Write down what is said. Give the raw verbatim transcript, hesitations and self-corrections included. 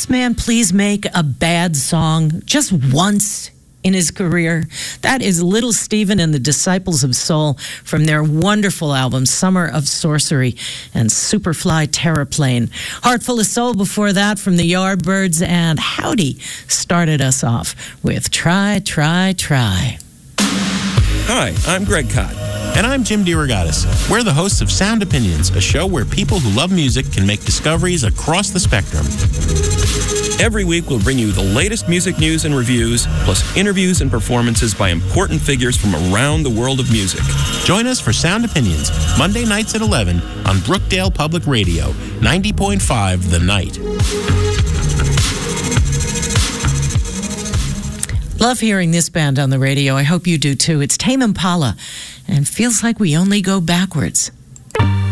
this man please make a bad song just once in his career? That is Little Steven and the Disciples of Soul from their wonderful album, Summer of Sorcery and Superfly Terraplane. Heart Full of Soul before that from the Yardbirds, and Howdy started us off with Try, Try, Try. Hi, I'm Greg Kot. And I'm Jim DeRogatis. We're the hosts of Sound Opinions, a show where people who love music can make discoveries across the spectrum. Every week, we'll bring you the latest music news and reviews, plus interviews and performances by important figures from around the world of music. Join us for Sound Opinions, Monday nights at eleven on Brookdale Public Radio, ninety point five The Night. Love hearing this band on the radio. I hope you do too. It's Tame Impala, and feels like we only go backwards.